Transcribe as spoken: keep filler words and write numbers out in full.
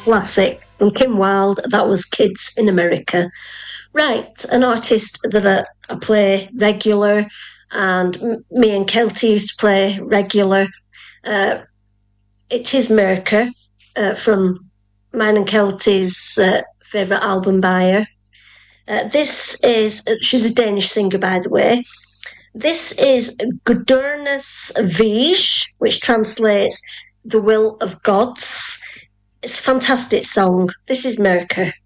classic from Kim Wilde. That was Kids in America. Right, an artist that I, I play regular, and m- me and Kelty used to play regular. Uh, it is Merker uh, from mine and Kelty's uh, favourite album by her. Uh, this is, uh, she's a Danish singer, by the way. This is Gudurnas Vish, which translates the will of gods. It's a fantastic song. This is Merker.